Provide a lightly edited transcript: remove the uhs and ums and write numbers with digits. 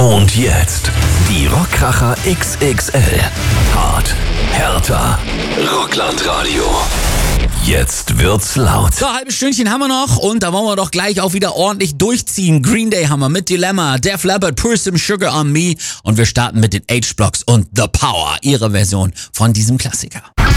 Und jetzt die Rockkracher XXL. Hart, härter, Rocklandradio. Jetzt wird's laut. So, halbes Stündchen haben wir noch und da wollen wir doch gleich auch wieder ordentlich durchziehen. Green Day haben wir mit Dilemma, Def Leppard, Pour Some Sugar on Me und wir starten mit den H-Blocks und The Power, ihre Version von diesem Klassiker.